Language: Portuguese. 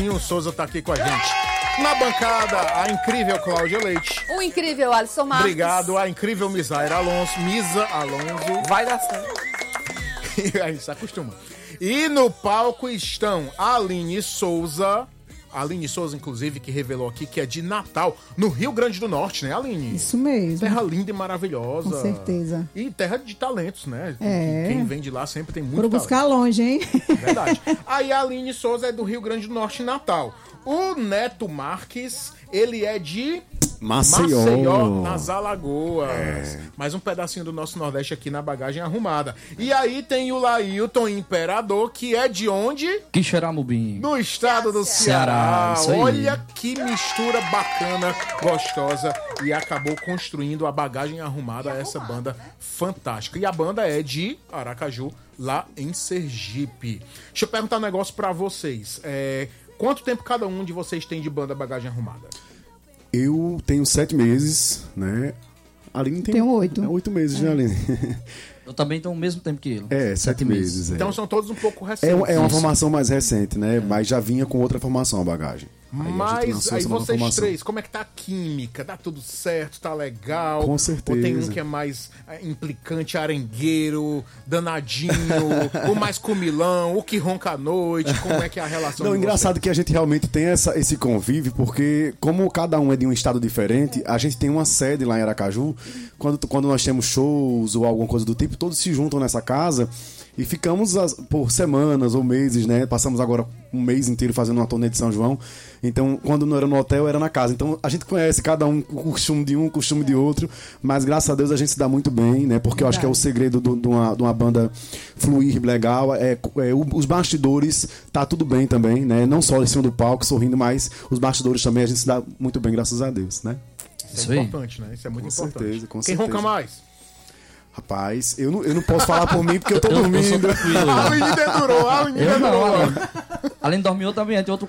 Netinho Souza tá aqui com a gente. Na bancada, a incrível Cláudia Leite. O incrível Alisson Marques. Obrigado, a incrível Misa Alonso. Vai dar certo. A gente se acostuma. E no palco estão a Aline Souza, inclusive, que revelou aqui que é de Natal, no Rio Grande do Norte, né, Aline? Isso mesmo. Terra linda e maravilhosa. Com certeza. E terra de talentos, né? É. Quem vem de lá sempre tem muito Foram talento. buscar longe, hein? Verdade. Aí a Aline Souza é do Rio Grande do Norte, Natal. O Neto Marques, ele é de Maceió, nas Alagoas. Mais um pedacinho do nosso Nordeste aqui na bagagem arrumada. E aí tem o Lailton Imperador, que é de onde? Quixeramobim. No estado do Ceará. Isso aí. Olha que mistura bacana, gostosa. E acabou construindo a bagagem arrumada, essa banda fantástica. E a banda é de Aracaju, lá em Sergipe. Deixa eu perguntar um negócio pra vocês. Quanto tempo cada um de vocês tem de banda bagagem arrumada? Eu tenho 7 meses, né? A Aline tem 8. 8 meses, né, Aline? Eu também tenho o mesmo tempo que ele. 7 meses. Então são todos um pouco recentes. É uma formação mais recente, né? Mas já vinha com outra formação a bagagem. Mas aí vocês três, como é que tá a química? Dá tudo certo? Tá legal? Com certeza. Ou tem um que é mais implicante, arengueiro, danadinho, o mais comilão, o que ronca à noite? Como é que é a relação? Não, engraçado que a gente realmente tem esse convívio, porque como cada um é de um estado diferente, a gente tem uma sede lá em Aracaju. Quando nós temos shows ou alguma coisa do tipo, todos se juntam nessa casa e ficamos por semanas ou meses, né? Passamos agora um mês inteiro fazendo uma turnê de São João. Então, quando não era no hotel, era na casa. Então, a gente conhece cada um o costume de um, o costume de outro. Mas, graças a Deus, a gente se dá muito bem, né? Porque eu acho que é o segredo de uma banda fluir legal. Os bastidores, tá tudo bem também, né? Não só em cima do palco, sorrindo, mas os bastidores também a gente se dá muito bem, graças a Deus, né? Isso é importante, né? Isso é muito importante. Certeza, com Quem certeza. ronca mais? Rapaz, eu não posso falar por mim porque eu tô dormindo. A Aline dedurou, Eu não, Aline dormiu também, tem outro